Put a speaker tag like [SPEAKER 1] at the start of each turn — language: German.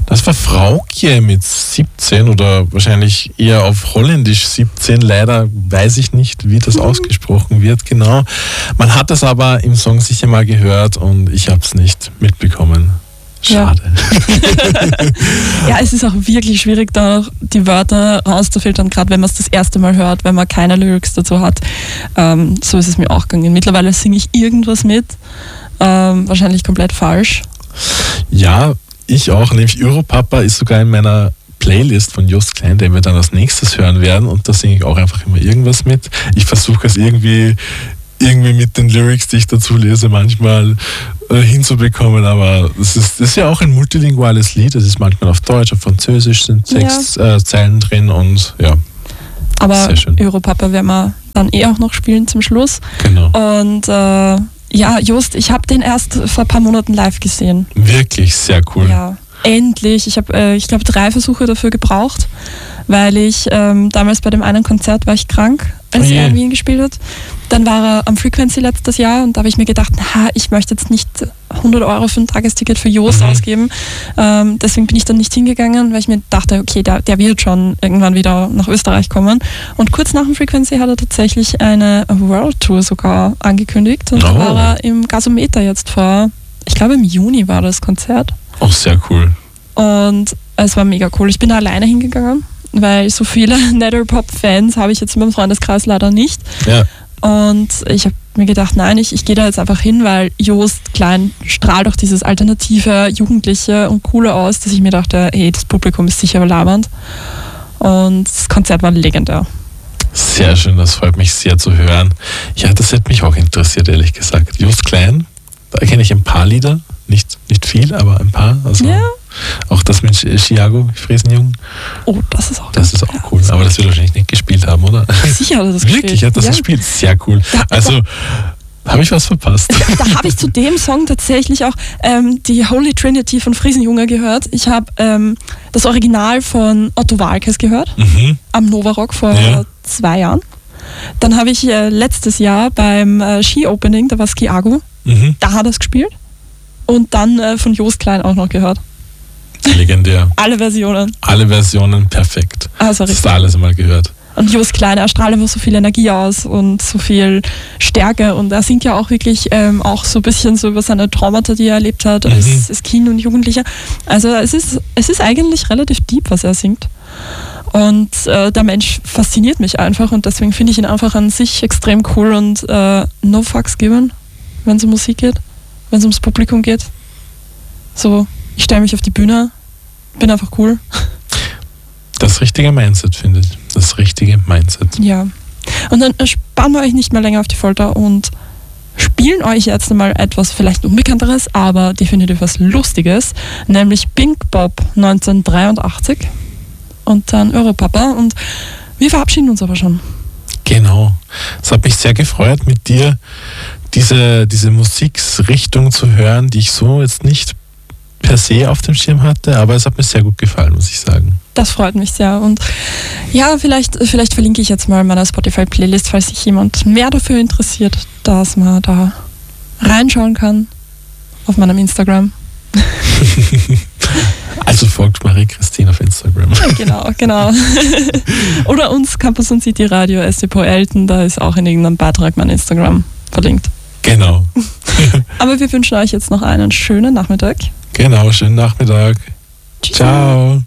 [SPEAKER 1] Das war Fraukje mit 17 oder wahrscheinlich eher auf Holländisch 17. Leider weiß ich nicht, wie das ausgesprochen wird, genau. Man hat das aber im Song sicher mal gehört und ich habe es nicht mitbekommen. Schade.
[SPEAKER 2] Ja, es ist auch wirklich schwierig, da noch die Wörter rauszufiltern, gerade wenn man es das erste Mal hört, wenn man keine Lyrics dazu hat. So ist es mir auch gegangen. Mittlerweile singe ich irgendwas mit, wahrscheinlich komplett falsch.
[SPEAKER 1] Ja, ich auch, nämlich Europapa ist sogar in meiner Playlist von Jost Klein, den wir dann als nächstes hören werden, und da singe ich auch einfach immer irgendwas mit. Ich versuche es irgendwie mit den Lyrics, die ich dazu lese, manchmal hinzubekommen, aber das ist ja auch ein multilinguales Lied, es ist manchmal auf Deutsch, auf Französisch sind 6 Zeilen drin und ja.
[SPEAKER 2] Aber Europapa werden wir dann auch noch spielen zum Schluss.
[SPEAKER 1] Genau.
[SPEAKER 2] Und ja, Jost, ich habe den erst vor ein paar Monaten live gesehen.
[SPEAKER 1] Wirklich sehr cool.
[SPEAKER 2] Ja, endlich. Ich habe, ich glaube, 3 Versuche dafür gebraucht, weil ich damals bei dem einen Konzert war ich krank, als er in Wien gespielt hat. Dann war er am Frequency letztes Jahr und da habe ich mir gedacht, ich möchte jetzt nicht 100 € für ein Tagesticket für Jost ausgeben. Deswegen bin ich dann nicht hingegangen, weil ich mir dachte, okay, der wird schon irgendwann wieder nach Österreich kommen. Und kurz nach dem Frequency hat er tatsächlich eine World Tour sogar angekündigt. Und da war er im Gasometer jetzt ich glaube im Juni war das Konzert.
[SPEAKER 1] Auch sehr cool.
[SPEAKER 2] Und es war mega cool. Ich bin da alleine hingegangen, weil so viele Netherpop-Fans habe ich jetzt in meinem Freundeskreis leider nicht. Ja. Und ich habe mir gedacht, nein, ich gehe da jetzt einfach hin, weil Jost Klein strahlt auch dieses alternative, jugendliche und coole aus, dass ich mir dachte, hey, das Publikum ist sicher labernd. Und das Konzert war legendär.
[SPEAKER 1] Sehr schön, das freut mich sehr zu hören. Ja, das hätte mich auch interessiert, ehrlich gesagt. Jost Klein, da kenne ich ein paar Lieder, nicht viel, aber ein paar. Also ja. Auch das mit Chiago, Friesenjung.
[SPEAKER 2] Oh, das ist auch
[SPEAKER 1] cool. Aber das wird wahrscheinlich nicht gespielt haben, oder?
[SPEAKER 2] Sicher hat er das gespielt.
[SPEAKER 1] Wirklich, hat das gespielt? Sehr cool. Also, habe ich was verpasst?
[SPEAKER 2] Da habe ich zu dem Song tatsächlich auch die Holy Trinity von Friesenjunge gehört. Ich habe das Original von Otto Waalkes gehört, am Nova Rock vor 2 Jahren. Dann habe ich letztes Jahr beim Ski-Opening, da war Chiago, da hat er es gespielt. Und dann von Jost Klein auch noch gehört.
[SPEAKER 1] Legendär.
[SPEAKER 2] Alle Versionen,
[SPEAKER 1] perfekt.
[SPEAKER 2] Also
[SPEAKER 1] das hast du alles einmal gehört.
[SPEAKER 2] Und Jost Klein, er strahlt einfach so viel Energie aus und so viel Stärke. Und er singt ja auch wirklich auch so ein bisschen so über seine Traumata, die er erlebt hat als Kind und Jugendlicher. Also es ist eigentlich relativ deep, was er singt. Und der Mensch fasziniert mich einfach und deswegen finde ich ihn einfach an sich extrem cool und no fucks given, wenn es um Musik geht, wenn es ums Publikum geht. So, ich stelle mich auf die Bühne, bin einfach cool.
[SPEAKER 1] Das richtige Mindset, finde ich. Das richtige Mindset.
[SPEAKER 2] Ja. Und dann spannen wir euch nicht mehr länger auf die Folter und spielen euch jetzt mal etwas vielleicht Unbekannteres, aber definitiv was Lustiges, nämlich Pink Bob 1983 und dann Europapa. Und wir verabschieden uns aber schon.
[SPEAKER 1] Genau. Es hat mich sehr gefreut, mit dir diese Musikrichtung zu hören, die ich so jetzt nicht per se auf dem Schirm hatte, aber es hat mir sehr gut gefallen, muss ich sagen.
[SPEAKER 2] Das freut mich sehr und ja, vielleicht verlinke ich jetzt mal meine Spotify-Playlist, falls sich jemand mehr dafür interessiert, dass man da reinschauen kann auf meinem Instagram.
[SPEAKER 1] Also folgt Marie-Christine auf Instagram.
[SPEAKER 2] Genau. Oder uns Campus und City Radio SCPO Elten, da ist auch in irgendeinem Beitrag mein Instagram verlinkt.
[SPEAKER 1] Genau.
[SPEAKER 2] Aber wir wünschen euch jetzt noch einen schönen Nachmittag.
[SPEAKER 1] Genau, schönen Nachmittag.
[SPEAKER 2] Tschüss.
[SPEAKER 1] Ciao.